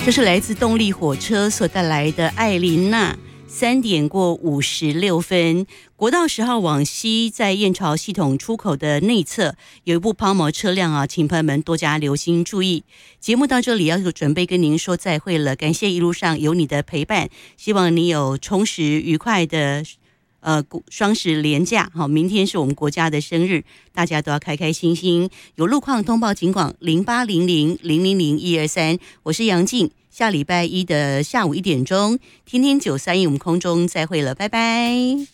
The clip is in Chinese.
这是来自动力火车所带来的艾琳娜。3点过56分，国道10号往西，在燕巢系统出口的内侧有一部抛锚车辆啊，请朋友们多加留心注意。节目到这里要准备跟您说再会了，感谢一路上有你的陪伴，希望你有充实愉快的双十连假。好，明天是我们国家的生日，大家都要开开心心。有路况通报警广0800000123，我是杨静。下礼拜一的下午1点钟，天天931我们空中再会了，拜拜。